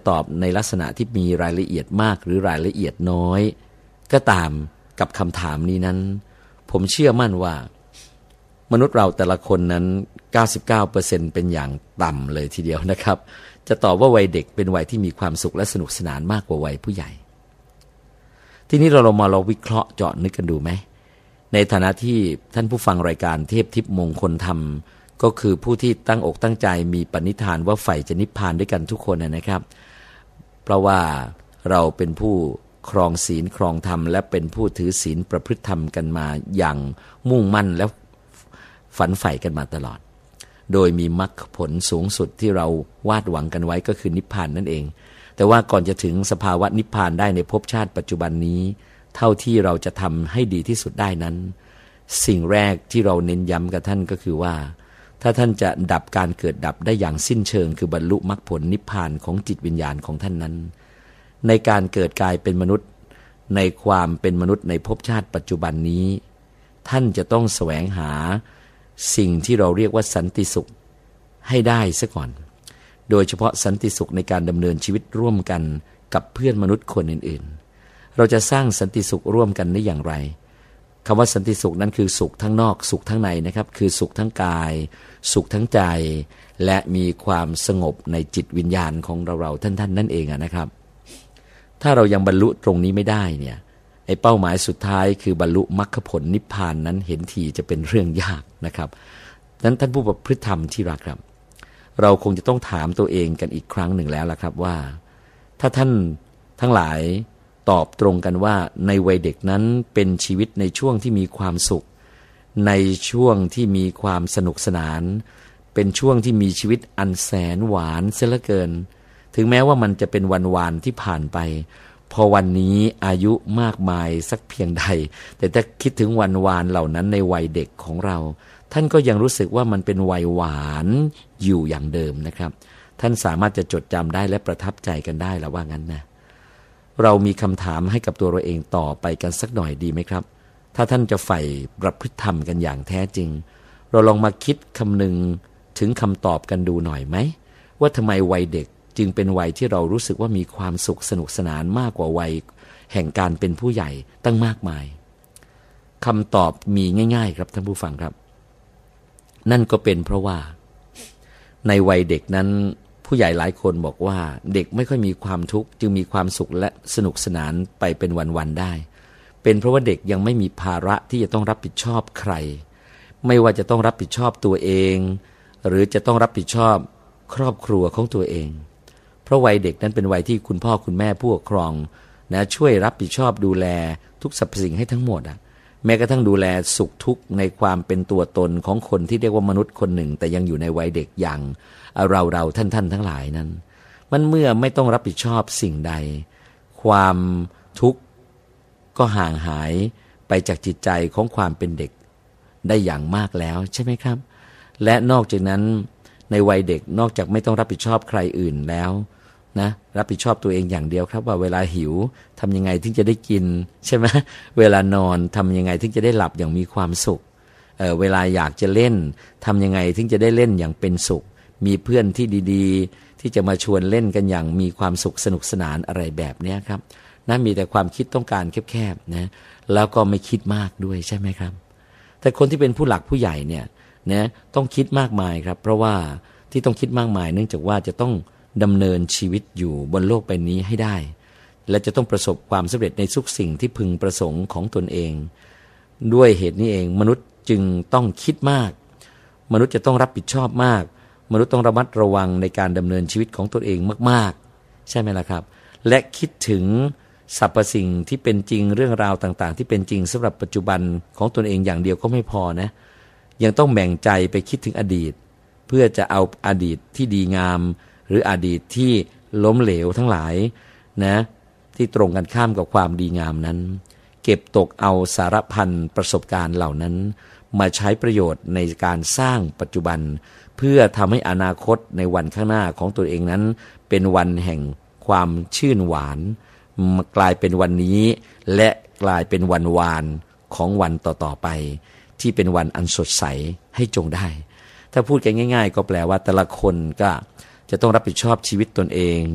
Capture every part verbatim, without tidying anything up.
ตอบในลักษณะที่มีรายละเอียดมากหรือรายละเอียดน้อยก็ตามกับคำถามนี้นั้นผมเชื่อมั่นว่ามนุษย์เราแต่ละคนนั้น เก้าสิบเก้าเปอร์เซ็นต์ เป็นอย่างต่ำเลยทีเดียวนะครับจะตอบว่าวัยเด็กเป็นวัยที่มีความสุขและสนุกสนานมากกว่าวัยผู้ใหญ่ทีนี้เราลองมาลองวิเคราะห์เจาะนึกกันดูไหมในฐานะที่ท่านผู้ฟังรายการเทพทิพย์มงคลธรรมก็คือผู้ที่ตั้งอกตั้งใจมีปณิธานว่าใฝ่จะนิพพานด้วยกันทุกคนนะครับเพราะว่าเราเป็นผู้ครองศีลครองธรรมและเป็นผู้ถือศีลประพฤติธรรมกันมาอย่างมุ่งมั่นและฝันใฝ่กันมาตลอดโดยมีมรรคผลสูงสุดที่เราวาดหวังกันไว้ก็คือนิพพานนั่นเองแต่ว่าก่อนจะถึงสภาวะนิพพานได้ในภพชาติปัจจุบันนี้เท่าที่เราจะทำให้ดีที่สุดได้นั้นสิ่งแรกที่เราเน้นย้ำกับท่านก็คือว่าถ้าท่านจะดับการเกิดดับได้อย่างสิ้นเชิงคือบรรลุมรรคผลนิพพานของจิตวิญญาณของท่านนั้นในการเกิดกายเป็นมนุษย์ในความเป็นมนุษย์ในภพชาติปัจจุบันนี้ท่านจะต้องแสวงหาสิ่งที่เราเรียกว่าสันติสุขให้ได้ซะก่อนโดยเฉพาะสันติสุขในการดำเนินชีวิตร่วมกันกับเพื่อนมนุษย์คนอื่นๆเราจะสร้างสันติสุขร่วมกันได้อย่างไรคำว่าสันติสุขนั้นคือสุขทั้งนอกสุขทั้งในนะครับคือสุขทั้งกายสุขทั้งใจและมีความสงบในจิตวิญญาณของเราเราท่านๆนั่นเองนะครับถ้าเรายังบรรลุตรงนี้ไม่ได้เนี่ยไอ้เป้าหมายสุดท้ายคือบรรลุมรรคผลนิพพานนั้นเห็นทีจะเป็นเรื่องยากนะครับนั้นท่านผู้ประพฤติธรรมที่รักครับเราคงจะต้องถามตัวเองกันอีกครั้งหนึ่งแล้วล่ะครับว่าถ้าท่านทั้งหลายตอบตรงกันว่าในวัยเด็กนั้นเป็นชีวิตในช่วงที่มีความสุขในช่วงที่มีความสนุกสนานเป็นช่วงที่มีชีวิตอันแสนหวานเสียเหลือเกินถึงแม้ว่ามันจะเป็นวันวานที่ผ่านไปพอวันนี้อายุมากมายสักเพียงใดแต่ถ้าคิดถึงวันวานเหล่านั้นในวัยเด็กของเราท่านก็ยังรู้สึกว่ามันเป็นวัยหวานอยู่อย่างเดิมนะครับท่านสามารถจะจดจำได้และประทับใจกันได้แล้วว่างั้นนะเรามีคำถามให้กับตัวเราเองต่อไปกันสักหน่อยดีไหมครับถ้าท่านจะใฝ่ประพฤติธรรมกันอย่างแท้จริงเราลองมาคิดคำนึงถึงคำตอบกันดูหน่อยไหมว่าทำไมวัยเด็กจึงเป็นวัยที่เรารู้สึกว่ามีความสุขสนุกสนานมากกว่าวัยแห่งการเป็นผู้ใหญ่ตั้งมากมายคำตอบมีง่ายๆครับท่านผู้ฟังครับนั่นก็เป็นเพราะว่าในวัยเด็กนั้นผู้ใหญ่หลายคนบอกว่าเด็กไม่ค่อยมีความทุกข์จึงมีความสุขและสนุกสนานไปเป็นวันๆได้เป็นเพราะว่าเด็กยังไม่มีภาระที่จะต้องรับผิดชอบใครไม่ว่าจะต้องรับผิดชอบตัวเองหรือจะต้องรับผิดชอบครอบครัวของตัวเองเพราะวัยเด็กนั้นเป็นวัยที่คุณพ่อคุณแม่ผู้ปกครองนะช่วยรับผิดชอบดูแลทุกสรรพสิ่งให้ทั้งหมดอ่ะแม้กระทั่งดูแลสุขทุกข์ในความเป็นตัวตนของคนที่เรียกว่ามนุษย์คนหนึ่งแต่ยังอยู่ในวัยเด็กอย่างเราเราท่านท่านทั้งหลายนั้นมันเมื่อไม่ต้องรับผิดชอบสิ่งใดความทุกข์ก็ห่างหายไปจากจิตใจของความเป็นเด็กได้อย่างมากแล้วใช่ไหมครับและนอกจากนั้นในวัยเด็กนอกจากไม่ต้องรับผิดชอบใครอื่นแล้วนะรับผิดชอบตัวเองอย่างเดียวครับว่าเวลาหิวทำยังไงถึงจะได้กินใช่ไหมเวลานอนทำยังไงถึงจะได้หลับอย่างมีความสุข เอ่อ เวลาอยากจะเล่นทำยังไงถึงจะได้เล่นอย่างเป็นสุขมีเพื่อนที่ดีๆที่จะมาชวนเล่นกันอย่างมีความสุขสนุกสนานอะไรแบบนี้ครับนั่นมีแต่ความคิดต้องการแคบๆนะแล้วก็ไม่คิดมากด้วยใช่ไหมครับแต่คนที่เป็นผู้หลักผู้ใหญ่เนี่ยนะต้องคิดมากมายครับเพราะว่าที่ต้องคิดมากมายเนื่องจากว่าจะต้องดำเนินชีวิตอยู่บนโลกใบนี้ให้ได้และจะต้องประสบความสำเร็จในทุกสิ่งที่พึงประสงค์ของตนเองด้วยเหตุนี้เองมนุษย์จึงต้องคิดมากมนุษย์จะต้องรับผิดชอบมากมนุษย์ต้องระมัดระวังในการดำเนินชีวิตของตนเองมากๆใช่ไหมล่ะครับและคิดถึงสรรพสิ่งที่เป็นจริงเรื่องราวต่างๆที่เป็นจริงสำหรับปัจจุบันของตนเองอย่างเดียวก็ไม่พอนะยังต้องแบ่งใจไปคิดถึงอดีตเพื่อจะเอาอดีตที่ดีงามหรืออดีตที่ล้มเหลวทั้งหลายนะที่ตรงกันข้ามกับความดีงามนั้นเก็บตกเอาสารพันประสบการณ์เหล่านั้นมาใช้ประโยชน์ในการสร้างปัจจุบันเพื่อทำให้อนาคตในวันข้างหน้าของตัวเองนั้นเป็นวันแห่งความชื่นหวานกลายเป็นวันนี้และกลายเป็นวันวานของวันต่อๆไปที่เป็นวันอันสดใสให้จงได้ถ้าพูดกันง่ายๆก็แปลว่าแต่ละคนก็จะต้องรับผิดชอบชีวิตตนเอง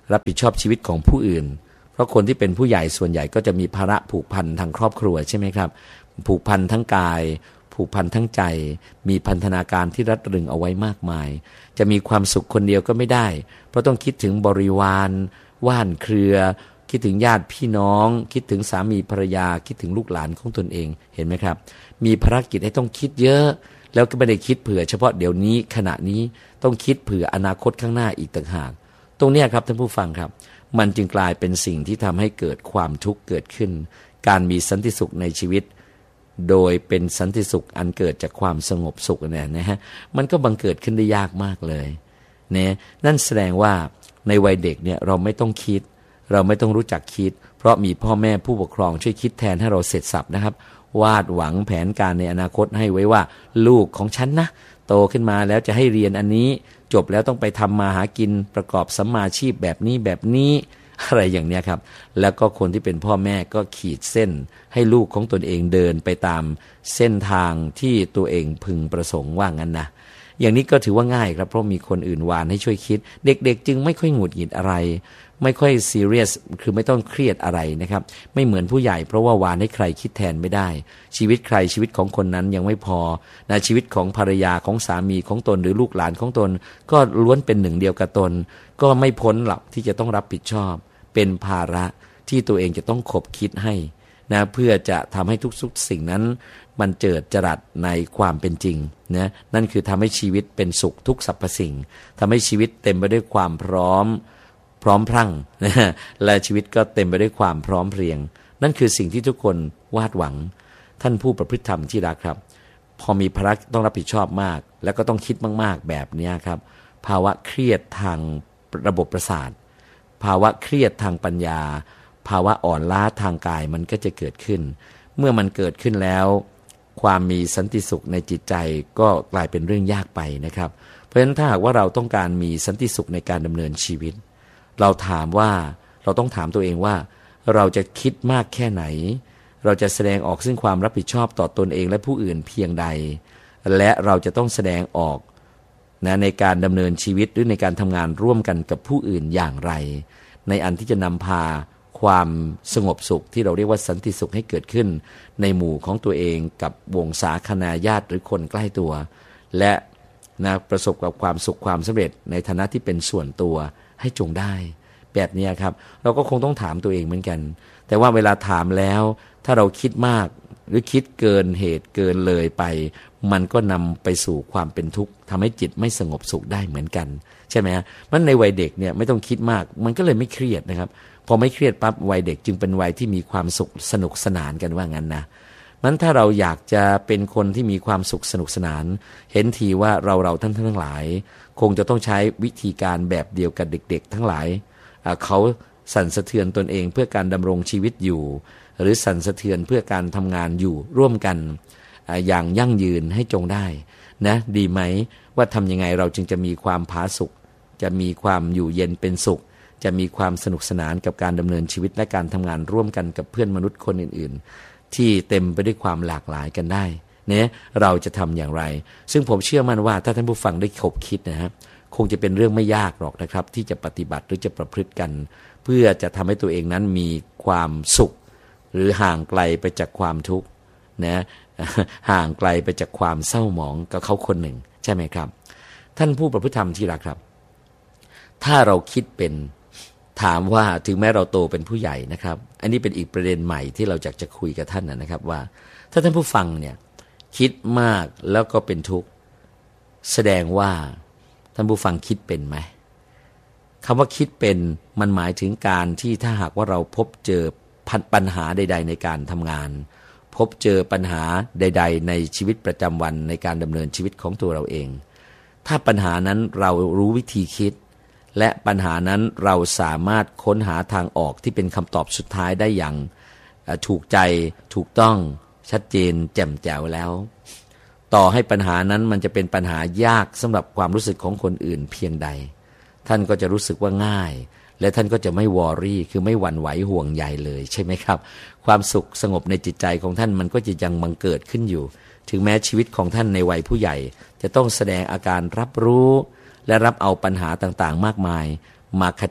รับผิดชอบชีวิตของผู้อื่นเพราะคนที่เป็นผู้ใหญ่ส่วนใหญ่ก็จะมีภาระผูกพันทางครอบครัวใช่ไหมครับผูกพันทั้งกายผูกพันทั้งใจมีพันธนาการที่รัดรึงเอาไว้มากมายจะมีความสุขคนเดียวก็ไม่ได้เพราะต้องคิดถึงบริวารว่านเครือคิดถึงญาติพี่น้องคิดถึงสามีภรรยาคิดถึงลูกหลานของตนเองเห็นไหมครับมีภารกิจให้ต้องคิดเยอะแล้วก็ไม่ได้คิดเผื่อเฉพาะเดี๋ยวนี้ขณะนี้ต้องคิดเผื่ออนาคตข้างหน้าอีกต่างหากตรงนี้ครับท่านผู้ฟังครับมันจึงกลายเป็นสิ่งที่ทำให้เกิดความทุกข์เกิดขึ้นการมีสันติสุขในชีวิตโดยเป็นสันติสุขอันเกิดจากความสงบสุขเนี่ยนะฮะมันก็บังเกิดขึ้นได้ยากมากเลยเนี่ยนั่นแสดงว่าในวัยเด็กเนี่ยเราไม่ต้องคิดเราไม่ต้องรู้จักคิดเพราะมีพ่อแม่ผู้ปกครองช่วยคิดแทนให้เราเสร็จสับนะครับวาดหวังแผนการในอนาคตให้ไว้ว่าลูกของฉันนะโตขึ้นมาแล้วจะให้เรียนอันนี้จบแล้วต้องไปทำมาหากินประกอบสัมมาชีพแบบนี้แบบนี้อะไรอย่างเนี้ยครับแล้วก็คนที่เป็นพ่อแม่ก็ขีดเส้นให้ลูกของตนเองเดินไปตามเส้นทางที่ตัวเองพึงประสงค์ว่างั้นนะอย่างนี้ก็ถือว่าง่ายครับเพราะมีคนอื่นวานให้ช่วยคิดเด็กๆจึงไม่ค่อยหงุดหงิดอะไรไม่ค่อยซีเรียสคือไม่ต้องเครียดอะไรนะครับไม่เหมือนผู้ใหญ่เพราะว่าวานให้ใครคิดแทนไม่ได้ชีวิตใครชีวิตของคนนั้นยังไม่พอนะชีวิตของภรรยาของสามีของตนหรือลูกหลานของตนก็ล้วนเป็นหนึ่งเดียวกับตนก็ไม่พ้นหรอกที่จะต้องรับผิดชอบเป็นภาระที่ตัวเองจะต้องขบคิดให้นะเพื่อจะทำให้ทุกๆสิ่งนั้นมันเจิดจรัสในความเป็นจริงนะนั่นคือทำให้ชีวิตเป็นสุขทุกสรรพสิ่งทำให้ชีวิตเต็มไปด้วยความพร้อมพร้อมพรั่งนะและชีวิตก็เต็มไปด้วยความพร้อมเพรียงนั่นคือสิ่งที่ทุกคนวาดหวังท่านผู้ประพฤติธรรมที่รักครับพอมีภาระต้องรับผิดชอบมากแล้วก็ต้องคิดมากๆแบบนี้ครับภาวะเครียดทางระบบประสาทภาวะเครียดทางปัญญาภาวะอ่อนล้าทางกายมันก็จะเกิดขึ้นเมื่อมันเกิดขึ้นแล้วความมีสันติสุขในจิตใจก็กลายเป็นเรื่องยากไปนะครับเพราะฉะนั้นถ้าหากว่าเราต้องการมีสันติสุขในการดำเนินชีวิตเราถามว่าเราต้องถามตัวเองว่าเราจะคิดมากแค่ไหนเราจะแสดงออกซึ่งความรับผิดชอบต่อตนเองและผู้อื่นเพียงใดและเราจะต้องแสดงออกนะในการดำเนินชีวิตหรือในการทำงานร่วมกันกับผู้อื่นอย่างไรในอันที่จะนำพาความสงบสุขที่เราเรียกว่าสันติสุขให้เกิดขึ้นในหมู่ของตัวเองกับวงศาคณาญาติหรือคนใกล้ตัวและนะประสบกับความสุขความสำเร็จในฐานะที่เป็นส่วนตัวให้จงได้แบบนี้ครับเราก็คงต้องถามตัวเองเหมือนกันแต่ว่าเวลาถามแล้วถ้าเราคิดมากหรือคิดเกินเหตุเกินเลยไปมันก็นำไปสู่ความเป็นทุกข์ทำให้จิตไม่สงบสุขได้เหมือนกันใช่ไหมฮะมันในวัยเด็กเนี่ยไม่ต้องคิดมากมันก็เลยไม่เครียดนะครับพอไม่เครียดปั๊บวัยเด็กจึงเป็นวัยที่มีความสุขสนุกสนานกันว่างั้นนะมันถ้าเราอยากจะเป็นคนที่มีความสุขสนุกสนานเห็นทีว่าเราเราท่านทั้งหลายคงจะต้องใช้วิธีการแบบเดียวกับเด็กๆทั้งหลายเขาสั่นสะเทือนตนเองเพื่อการดำรงชีวิตอยู่หรือสั่นสะเทือนเพื่อการทำงานอยู่ร่วมกันอย่างยั่งยืนให้จงได้นะดีไหมว่าทำยังไงเราจึงจะมีความผาสุกจะมีความอยู่เย็นเป็นสุขจะมีความสนุกสนานกับการดำเนินชีวิตและการทำงานร่วมกันกับเพื่อนมนุษย์คนอื่นๆที่เต็มไปด้วยความหลากหลายกันได้เนี่ยเราจะทำอย่างไรซึ่งผมเชื่อมั่นว่าถ้าท่านผู้ฟังได้ขบคิดนะฮะคงจะเป็นเรื่องไม่ยากหรอกนะครับที่จะปฏิบัติหรือจะประพฤติกันเพื่อจะทำให้ตัวเองนั้นมีความสุขหรือห่างไกลไปจากความทุกข์นะห่างไกลไปจากความเศร้าหมองกับเขาคนหนึ่งใช่ไหมครับท่านผู้ประพฤติธรรมที่รักครับถ้าเราคิดเป็นถามว่าถึงแม้เราโตเป็นผู้ใหญ่นะครับอันนี้เป็นอีกประเด็นใหม่ที่เราอยากจะคุยกับท่านนะครับว่าถ้าท่านผู้ฟังเนี่ยคิดมากแล้วก็เป็นทุกข์แสดงว่าท่านผู้ฟังคิดเป็นไหมคำว่าคิดเป็นมันหมายถึงการที่ถ้าหากว่าเราพบเจอปัญหาใดๆในการทำงานพบเจอปัญหาใดๆในชีวิตประจำวันในการดำเนินชีวิตของตัวเราเองถ้าปัญหานั้นเรารู้วิธีคิดและปัญหานั้นเราสามารถค้นหาทางออกที่เป็นคำตอบสุดท้ายได้อย่างถูกใจถูกต้องชัดเจนแจ่มแจ๋วแล้วต่อให้ปัญหานั้นมันจะเป็นปัญหายากสำหรับความรู้สึกของคนอื่นเพียงใดท่านก็จะรู้สึกว่าง่ายและท่านก็จะไม่วอรี่คือไม่หวั่นไหวห่วงใยเลยใช่ไหมครับความสุขสงบในจิตใจของท่านมันก็จะยังบังเกิดขึ้นอยู่ถึงแม้ชีวิตของท่านในวัยผู้ใหญ่จะต้องแสดงอาการรับรู้และรับเอาปัญหาต่างๆมากมายมาขจัดป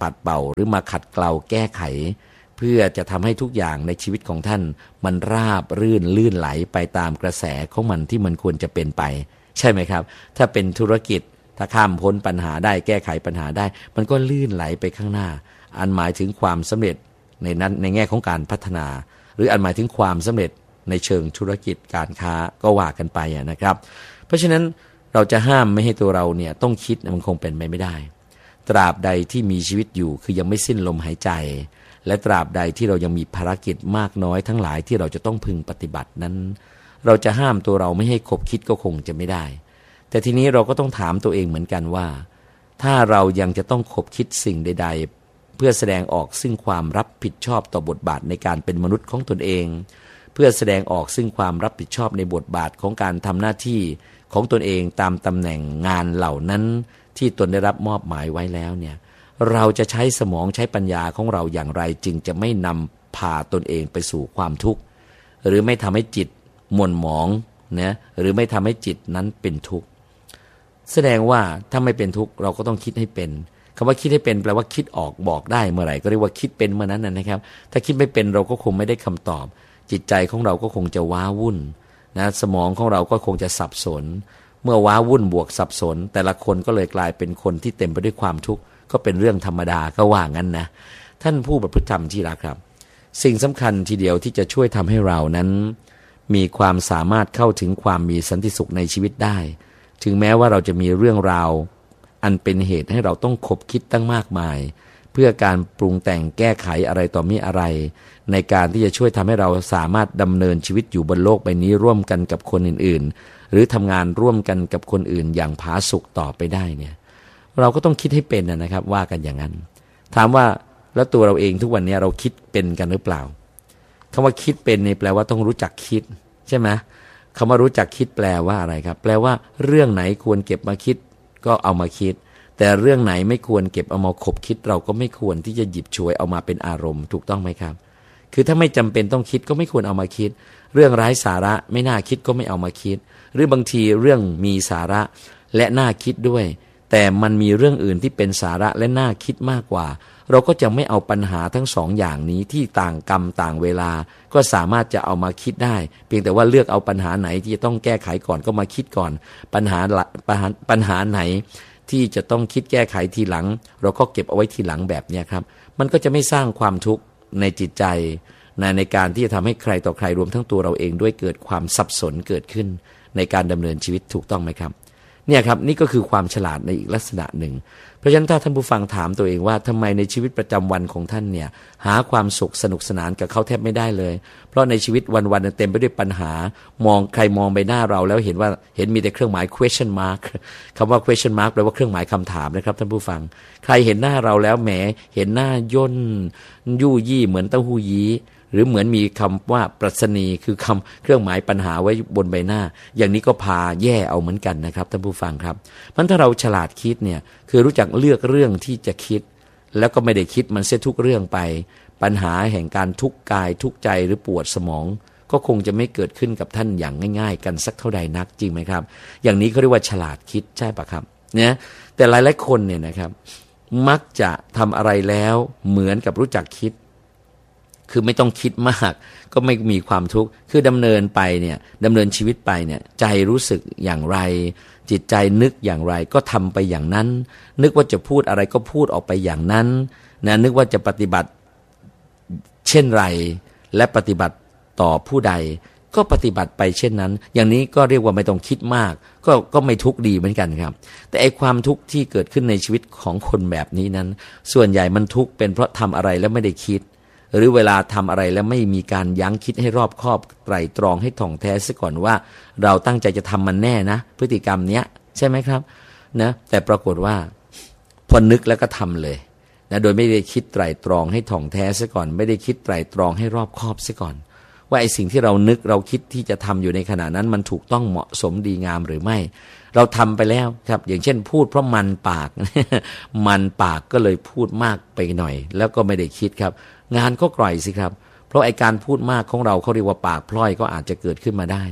ปัดเป่าหรือมาขัดเกลาแก้ไขเพื่อจะทำให้ทุกอย่างในชีวิตของท่านมันราบรื่นลื่นไหลไปตามกระแสของมันที่มันควรจะเป็นไปใช่ไหมครับถ้าเป็นธุรกิจถ้าข้ามพ้นปัญหาได้แก้ไขปัญหาได้มันก็ลื่นไหลไปข้างหน้าอันหมายถึงความสำเร็จในนั้นในแง่ของการพัฒนาหรืออันหมายถึงความสำเร็จในเชิงธุรกิจการค้าก็ว่ากันไปนะครับเพราะฉะนั้นเราจะห้ามไม่ให้ตัวเราเนี่ยต้องคิดมันคงเป็นไปไม่ได้ตราบใดที่มีชีวิตอยู่คือยังไม่สิ้นลมหายใจและตราบใดที่เรายังมีภารกิจมากน้อยทั้งหลายที่เราจะต้องพึงปฏิบัตินั้นเราจะห้ามตัวเราไม่ให้คบคิดก็คงจะไม่ได้แต่ทีนี้เราก็ต้องถามตัวเองเหมือนกันว่าถ้าเรายังจะต้องคบคิดสิ่งใดๆเพื่อแสดงออกซึ่งความรับผิดชอบต่อบทบาทในการเป็นมนุษย์ของตนเองเพื่อแสดงออกซึ่งความรับผิดชอบในบทบาทของการทำหน้าที่ของตนเองตามตำแหน่งงานเหล่านั้นที่ตนได้รับมอบหมายไว้แล้วเนี่ยเราจะใช้สมองใช้ปัญญาของเราอย่างไรจึงจะไม่นำพาตนเองไปสู่ความทุกข์หรือไม่ทำให้จิตหม่นหมองนะหรือไม่ทำให้จิตนั้นเป็นทุกข์แสดงว่าถ้าไม่เป็นทุกข์เราก็ต้องคิดให้เป็นคำว่าคิดให้เป็นแปลว่าคิดออกบอกได้เมื่อไหร่ก็เรียกว่าคิดเป็นเมื่อนั้นนะครับถ้าคิดไม่เป็นเราก็คงไม่ได้คำตอบจิตใจของเราก็คงจะว้าวุ่นนะสมองของเราก็คงจะสับสนเมื่อว้าวุ่นบวกสับสนแต่ละคนก็เลยกลายเป็นคนที่เต็มไปด้วยความทุกข์ก็เป็นเรื่องธรรมดาก็ว่างั้นนะท่านผู้ประพฤติธรรมที่รักครับสิ่งสำคัญทีเดียวที่จะช่วยทำให้เรานั้นมีความสามารถเข้าถึงความมีสันติสุขในชีวิตได้ถึงแม้ว่าเราจะมีเรื่องราวอันเป็นเหตุให้เราต้องคบคิดตั้งมากมายเพื่อการปรุงแต่งแก้ไขอะไรต่อมีอะไรในการที่จะช่วยทำให้เราสามารถดำเนินชีวิตอยู่บนโลกใบนี้ร่วมกันกับคนอื่นๆหรือทำงานร่วมกันกับคนอื่นอย่างผาสุกต่อไปได้เนี่ยเราก็ต้องคิดให้เป็นนะครับว่ากันอย่างนั้นถามว่าแล้วตัวเราเองทุกวันนี้เราคิดเป็นกันหรือเปล่าคำว่าคิดเป็นนี่แปลว่าต้องรู้จักคิดใช่ไหมคำว่ารู้จักคิดแปลว่าอะไรครับแปลว่าเรื่องไหนควรเก็บมาคิดก็เอามาคิดแต่เรื่องไหนไม่ควรเก็บเอามาคบคิดเราก็ไม่ควรที่จะหยิบฉวยเอามาเป็นอารมณ์ถูกต้องไหมครับคือถ้าไม่จำเป็นต้องคิดก็ไม่ควรเอามาคิดเรื่องไร้สาระไม่น่าคิดก็ไม่เอามาคิดหรือบางทีเรื่องมีสาระและน่าคิดด้วยแต่มันมีเรื่องอื่นที่เป็นสาระและน่าคิดมากกว่าเราก็จะไม่เอาปัญหาทั้งสองอย่างนี้ที่ต่างกรรมต่างเวลาก็สามารถจะเอามาคิดได้เพียงแต่ว่าเลือกเอาปัญหาไหนที่จะต้องแก้ไขก่อนก็มาคิดก่อนปัญหาปัญหาปัญหาไหนที่จะต้องคิดแก้ไขทีหลังเราก็เก็บเอาไว้ทีหลังแบบนี้ครับมันก็จะไม่สร้างความทุกข์ในจิตใจในในการที่จะทำให้ใครต่อใครรวมทั้งตัวเราเองด้วยเกิดความสับสนเกิดขึ้นในการดำเนินชีวิตถูกต้องไหมครับเนี่ยครับนี่ก็คือความฉลาดในอีกลักษณะหนึ่งเพราะฉะนั้นถ้าท่านผู้ฟังถามตัวเองว่าทำไมในชีวิตประจำวันของท่านเนี่ยหาความสุขสนุกสนานกับเขาแทบไม่ได้เลยเพราะในชีวิตวันๆเต็มไปด้วยปัญหามองใครมองไปหน้าเราแล้วเห็นว่าเห็นมีแต่เครื่องหมาย question mark คำว่า question mark แปลว่าเครื่องหมายคำถามนะครับท่านผู้ฟังใครเห็นหน้าเราแล้วแหมเห็นหน้าย่นยู่ยี่เหมือนเต้าหู้ยี้หรือเหมือนมีคำว่าปรัชนีคือคำเครื่องหมายปัญหาไว้บนใบหน้าอย่างนี้ก็พาแย่เอาเหมือนกันนะครับท่านผู้ฟังครับมันถ้าเราฉลาดคิดเนี่ยคือรู้จักเลือกเรื่องที่จะคิดแล้วก็ไม่ได้คิดมันเสียทุกเรื่องไปปัญหาแห่งการทุกข์กายทุกข์ใจหรือปวดสมองก็คงจะไม่เกิดขึ้นกับท่านอย่างง่ายๆกันสักเท่าใดนักจริงไหมครับอย่างนี้เขาเรียกว่าฉลาดคิดใช่ปะครับเนี่ยแต่หลายๆคนเนี่ยนะครับมักจะทำอะไรแล้วเหมือนกับรู้จักคิดคือไม่ต้องคิดมากก็ไม่มีความทุกข์คือดำเนินไปเนี่ยดำเนินชีวิตไปเนี่ยใจรู้สึกอย่างไรจิตใจนึกอย่างไรก็ทำไปอย่างนั้นนึกว่าจะพูดอะไรก็พูดออกไปอย่างนั้นนะนึกว่าจะปฏิบัติเช่นไรและปฏิบัติต่อผู้ใดก็ปฏิบัติไปเช่นนั้นอย่างนี้ก็เรียกว่าไม่ต้องคิดมากก็ก็ไม่ทุกข์ดีเหมือนกันครับแต่ไอ้ความทุกข์ที่เกิดขึ้นในชีวิตของคนแบบนี้นั้นส่วนใหญ่มันทุกข์เป็นเพราะทำอะไรแล้วไม่ได้คิดหรือเวลาทำอะไรแล้วไม่มีการยั้งคิดให้รอบคอบไตร่ตรองให้ถ่องแท้ซะก่อนว่าเราตั้งใจจะทำมันแน่นะพฤติกรรมเนี้ยใช่ไหมครับนะแต่ปรากฏว่าพอนึกแล้วก็ทำเลยนะโดยไม่ได้คิดไตร่ตรองให้ถ่องแท้ซะก่อนไม่ได้คิดไตร่ตรองให้รอบคอบซะก่อนว่าไอ้สิ่งที่เรานึกเราคิดที่จะทำอยู่ในขณะนั้นมันถูกต้องเหมาะสมดีงามหรือไม่เราทำไปแล้วครับอย่างเช่นพูดเพราะมันปากมันปากก็เลยพูดมากไปหน่อยแล้วก็ไม่ได้คิดครับงานก็กร่อยสิครับเพราะไอ้การพูดมากของเราเขาเรียกว่าปากพล่อยก็อาจจะเกิดขึ้นมาได้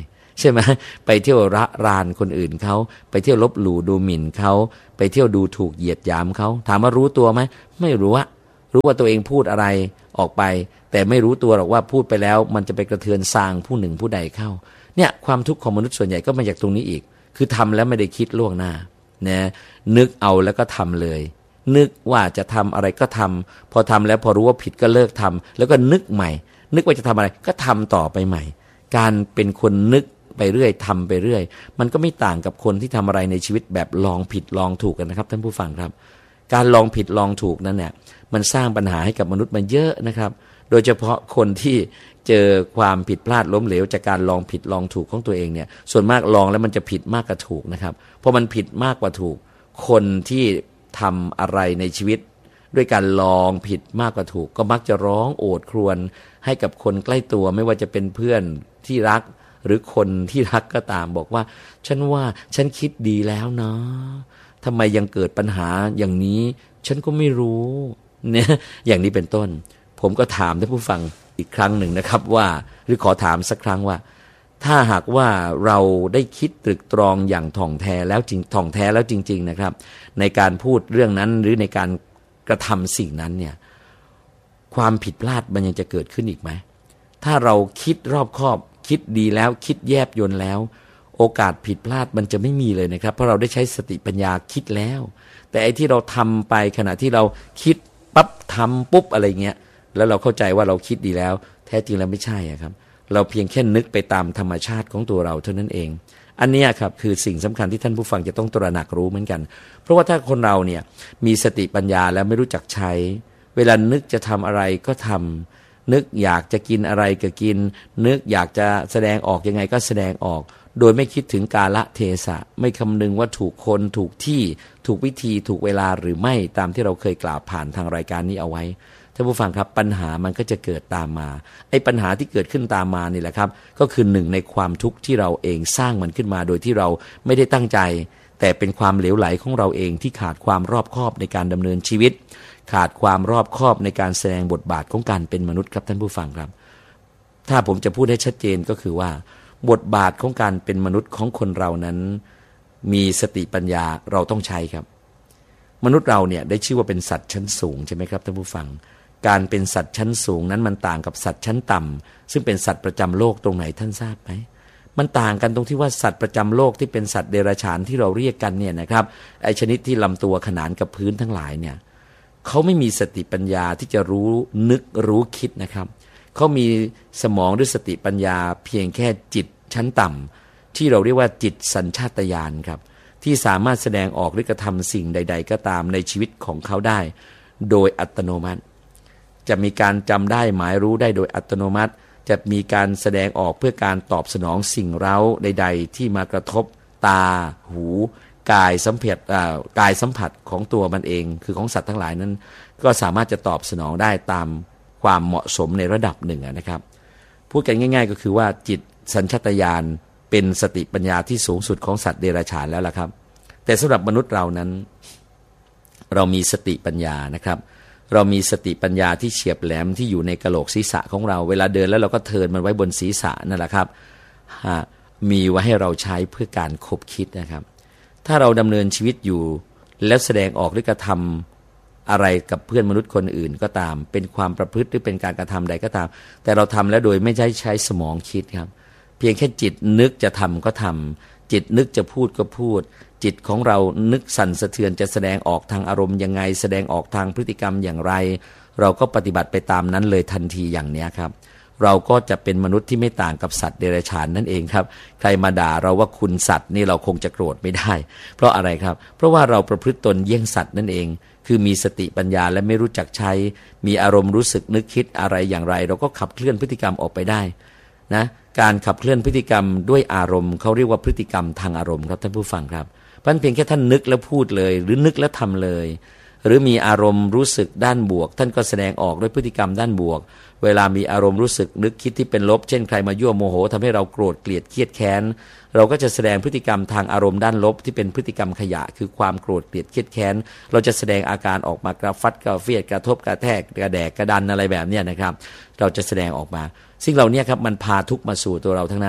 ใช่ไหมไปเที่ยวระรานคนอื่นเขาไปเที่ยวลบหลู่ดูหมิ่นเขาไปเที่ยวดูถูกเหยียดหยามเขาถามว่ารู้ตัวไหมไม่รู้อะรู้ว่าตัวเองพูดอะไรออกไปแต่ไม่รู้ตัวหรอกว่าพูดไปแล้วมันจะไปกระเทือนซางผู้หนึ่งผู้ใดเข้าเนี่ยความทุกข์ของมนุษย์ส่วนใหญ่ก็มาจากตรงนี้อีกคือทำแล้วไม่ได้คิดล่วงหน้านะนึกเอาแล้วก็ทำเลยนึกว่าจะทำอะไรก็ทำพอทำแล้วพอรู้ว่าผิดก็เลิกทำแล้วก็นึกใหม่นึกว่าจะทำอะไรก็ทำต่อไปใหม่การเป็นคนนึกไปเรื่อยทำไปเรื่อยมันก็ไม่ต่างกับคนที่ทำอะไรในชีวิตแบบลองผิดลองถูกกันนะครับท่านผู้ฟังครับการลองผิดลองถูกนั้นเนี่ยมันสร้างปัญหาให้กับมนุษย์มาเยอะนะครับโดยเฉพาะคนที่เจอความผิดพลาดล้มเหลวจากการลองผิดลองถูกของตัวเองเนี่ยส่วนมากลองแล้วมันจะผิดมากกว่าถูกนะครับเพราะมันผิดมากกว่าถูกคนที่ทำอะไรในชีวิตด้วยการลองผิดมากกว่าถูกก็มักจะร้องโอดครวญให้กับคนใกล้ตัวไม่ว่าจะเป็นเพื่อนที่รักหรือคนที่รักก็ตามบอกว่าฉันว่าฉันคิดดีแล้วนะทำไมยังเกิดปัญหาอย่างนี้ฉันก็ไม่รู้เนี่ยอย่างนี้เป็นต้นผมก็ถามท่านผู้ฟังอีกครั้งหนึ่งนะครับว่าหรือขอถามสักครั้งว่าถ้าหากว่าเราได้คิดตรึกตรองอย่างถ่องแท้แล้วจริงถ่องแท้แล้วจริงๆนะครับในการพูดเรื่องนั้นหรือในการกระทำสิ่งนั้นเนี่ยความผิดพลาดมันยังจะเกิดขึ้นอีกไหมถ้าเราคิดรอบคอบคิดดีแล้วคิดแยบยลแล้วโอกาสผิดพลาดมันจะไม่มีเลยนะครับเพราะเราได้ใช้สติปัญญาคิดแล้วแต่ไอ้ที่เราทำไปขณะที่เราคิดปั๊บทำปุ๊บอะไรเงี้ยแล้วเราเข้าใจว่าเราคิดดีแล้วแท้จริงแล้วไม่ใช่ครับเราเพียงแค่นึกไปตามธรรมชาติของตัวเราเท่านั้นเองอันนี้ครับคือสิ่งสำคัญที่ท่านผู้ฟังจะต้องตระหนักรู้เหมือนกันเพราะว่าถ้าคนเราเนี่ยมีสติปัญญาแล้วไม่รู้จักใช้เวลานึกจะทำอะไรก็ทำนึกอยากจะกินอะไรก็กินนึกอยากจะแสดงออกยังไงก็แสดงออกโดยไม่คิดถึงกาลเทศะไม่คำนึงว่าถูกคนถูกที่ถูกวิธีถูกเวลาหรือไม่ตามที่เราเคยกล่าวผ่านทางรายการนี้เอาไว้ท่านผู้ฟังครับปัญหามันก็จะเกิดตามมาไอ้ปัญหาที่เกิดขึ้นตามมานี่แหละครับก็คือหนึ่งในความทุกข์ที่เราเองสร้างมันขึ้นมาโดยที่เราไม่ได้ตั้งใจแต่เป็นความเหลวไหลของเราเองที่ขาดความรอบคอบในการดำเนินชีวิตขาดความรอบคอบในการแสดงบทบาทของการเป็นมนุษย์ครับท่านผู้ฟังครับถ้าผมจะพูดให้ชัดเจนก็คือว่าบทบาทของการเป็นมนุษย์ของคนเรานั้นมีสติปัญญาเราต้องใช้ครับมนุษย์เราเนี่ยได้ชื่อว่าเป็นสัตว์ชั้นสูงใช่ไหมครับท่านผู้ฟังการเป็นสัตว์ชั้นสูงนั้นมันต่างกับสัตว์ชั้นต่ำซึ่งเป็นสัตว์ประจำโลกตรงไหนท่านทราบไหมมันต่างกันตรงที่ว่าสัตว์ประจำโลกที่เป็นสัตว์เดรัจฉานที่เราเรียกกันเนี่ยนะครับไอชนิดที่ลำตัวขนานกับพื้นทั้งหลายเนี่ยเขาไม่มีสติปัญญาที่จะรู้นึกรู้คิดนะครับเขามีสมองหรือสติปัญญาเพียงแค่จิตชั้นต่ำที่เราเรียกว่าจิตสัญชาตญาณครับที่สามารถแสดงออกหรือกระทำสิ่งใดๆก็ตามในชีวิตของเขาได้โดยอัตโนมัติจะมีการจำได้หมายรู้ได้โดยอัตโนมัติจะมีการแสดงออกเพื่อการตอบสนองสิ่งเร้าใดๆที่มากระทบตาหูกายสัมผัสกายสัมผัสของตัวมันเองคือของสัตว์ทั้งหลายนั้นก็สามารถจะตอบสนองได้ตามความเหมาะสมในระดับหนึ่งนะครับพูดกันง่ายๆก็คือว่าจิตสัญชาตญาณเป็นสติปัญญาที่สูงสุดของสัตว์เดรัจฉานแล้วล่ะครับแต่สำหรับมนุษย์เรานั้นเรามีสติปัญญานะครับเรามีสติปัญญาที่เฉียบแหลมที่อยู่ในกะโหลกศีรษะของเราเวลาเดินแล้วเราก็เทิร์นมันไว้บนศีรษะนั่นแหละครับมีไว้ให้เราใช้เพื่อการคบคิดนะครับถ้าเราดำเนินชีวิตอยู่แล้วแสดงออกหรือกระทำอะไรกับเพื่อนมนุษย์คนอื่นก็ตามเป็นความประพฤติหรือเป็นการกระทำใดก็ตามแต่เราทำแล้วโดยไม่ใช้ใช้สมองคิดครับเพียงแค่จิตนึกจะทำก็ทำจิตนึกจะพูดก็พูดจิตของเรานึกสั่นสะเทือนจะแสดงออกทางอารมณ์ยังไงแสดงออกทางพฤติกรรมอย่างไรเราก็ปฏิบัติไปตามนั้นเลยทันทีอย่างนี้ครับเราก็จะเป็นมนุษย์ที่ไม่ต่างกับสัตว์เดรัจฉานนั่นเองครับใครมาด่าเราว่าคุณสัตว์นี่เราคงจะโกรธไม่ได้เพราะอะไรครับเพราะว่าเราประพฤติตนเยี่ยงสัตว์นั่นเองคือมีสติปัญญาและไม่รู้จักใช้มีอารมณ์รู้สึกนึกคิดอะไรอย่างไรเราก็ขับเคลื่อนพฤติกรรมออกไปได้นะการขับเคลื่อนพฤติกรรมด้วยอารมณ์เขาเรียกว่าพฤติกรรมทางอารมณ์ครับท่านผู้ฟังครับเพราะฉะนั้นเพียงแค่ท่านนึกแล้วพูดเลยหรือนึกแล้วทำเลยหรือมีอารมณ์รู้สึกด้านบวกท่านก็แสดงออกด้วยพฤติกรรมด้านบวกเวลามีอารมณ์รู้สึกนึกคิดที่เป็นลบเช่นใครมายั่วโมโหทำให้เราโกรธเกลียดเครียดแค้นเราก็จะแสดงพฤติกรรมทางอารมณ์ด้านลบที่เป็นพฤติกรรมขยะคือความโกรธเกลียดเครียดแค้นเราจะแสดงอาการออกมากระฟัดกระเฟียดกระทบกระแทกกระแดกกระดันอะไรแบบนี้นะครับเราจะแสดงออกมาสิ่งเหล่านี้ครับมันพาทุกข์มาสู่ตัวเราทั้งนั้น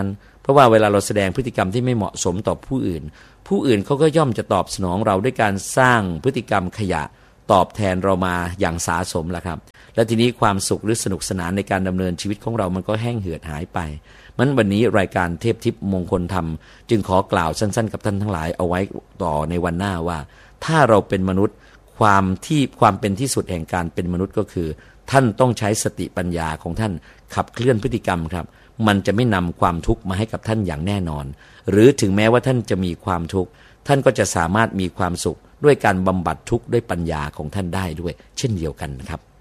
เพราะว่าเวลาเราแสดงพฤติกรรมที่ไม่เหมาะสมต่อผู้อื่นผู้อื่นเขาก็ย่อมจะตอบสนองเราด้วยการสร้างพฤติกรรมขยะตอบแทนเรามาอย่างสาสมแล้วครับและทีนี้ความสุขหรือสนุกสนานในการดำเนินชีวิตของเรามันก็แห้งเหือดหายไปมันวันนี้รายการเทพทิพย์มงคลธรรมจึงขอกล่าวสั้นๆกับท่านทั้งหลายเอาไว้ต่อในวันหน้าว่าถ้าเราเป็นมนุษย์ความที่ความเป็นที่สุดแห่งการเป็นมนุษย์ก็คือท่านต้องใช้สติปัญญาของท่านขับเคลื่อนพฤติกรรมครับมันจะไม่นำความทุกข์มาให้กับท่านอย่างแน่นอนหรือถึงแม้ว่าท่านจะมีความทุกข์ท่านก็จะสามารถมีความสุขด้วยการบำบัดทุกข์ด้วยปัญญาของท่านได้ด้วยเช่นเดียวกันนะครับ